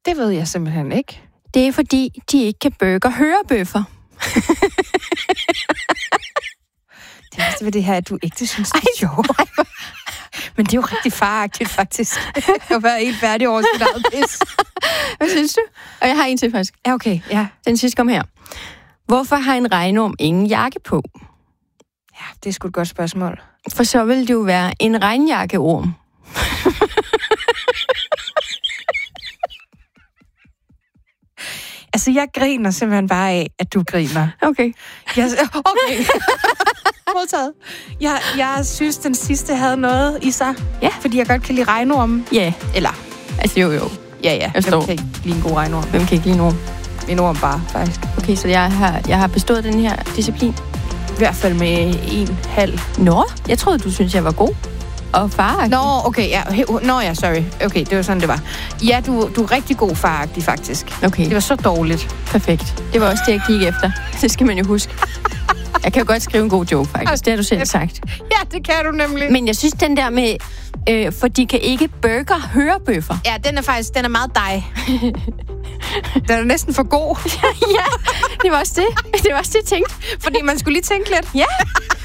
Det ved jeg simpelthen ikke. Det er fordi, de ikke kan hørebøffer. Det værste ved det her, at du ikke synes, det er sjovt. Men det er jo rigtig faragtigt, faktisk. At være helt færdig over sit eget pis. Hvad synes du? Og jeg har en til, faktisk. Ja, okay. Ja. Den sidste kom her. Hvorfor har en regnorm ingen jakke på? Ja, det er sgu et godt spørgsmål. For så vil det jo være en regnjakkeorm. Altså, jeg griner simpelthen bare af, at du griner. Okay. Okay. Modtaget. Jeg synes, den sidste havde noget i sig. Ja. Fordi jeg godt kan lide regnormen. Ja. Eller? Altså, jo. Ja. Jeg Hvem kan ikke lide en god regnorm? Hvem kan ikke lide en orm? En orm bare, faktisk. Okay, så jeg har bestået den her disciplin. I hvert fald med 1,5. Nå, jeg troede, du synes jeg var god. Og faragtig. Nå, okay, ja. Sorry. Okay, det var sådan, det var. Ja, du er rigtig god faragtig, faktisk. Okay. Det var så dårligt. Perfekt. Det var også det, jeg gik efter. Det skal man jo huske. Jeg kan jo godt skrive en god joke, faktisk. Det har du selv sagt. Ja, det kan du nemlig. Men jeg synes, den der med, for de kan ikke hørebøffer. Ja, den er meget dig. Den er næsten for god. Ja, det var også det. Det var også det, jeg tænkte. Fordi man skulle lige tænke lidt. Ja.